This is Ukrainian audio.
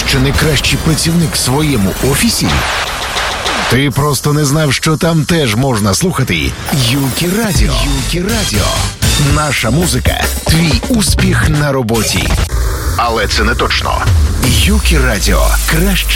що найкращий працівник в своєму офісі? Ти просто не знав, що там теж можна слухати Юкі Радіо. Юкі Радіо. Наша музика – твій успіх на роботі. Але це не точно. Юкі Радіо. Краще